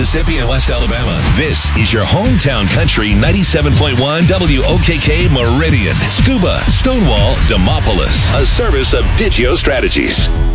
Mississippi, and West Alabama. This is your hometown country 97.1 WOKK Meridian. Scuba, Stonewall, Demopolis. A service of Digio Strategies.